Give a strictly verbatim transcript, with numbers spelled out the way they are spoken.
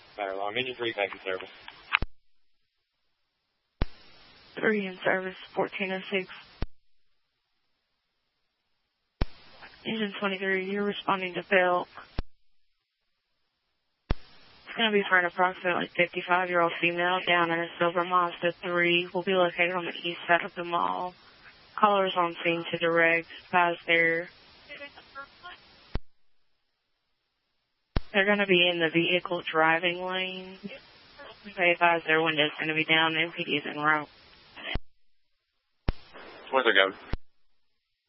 Fire alarm. Engine three, back in service. three in service, fourteen oh six. Engine twenty-three, you're responding to Belk. It's going to be for an approximately fifty-five-year-old female down in a silver Mazda three. Will be located on the east side of the mall. Callers on scene to direct. Guys there. They're going to be in the vehicle driving lane. They advise their window's going to be down. M P D's en route. Where's it going?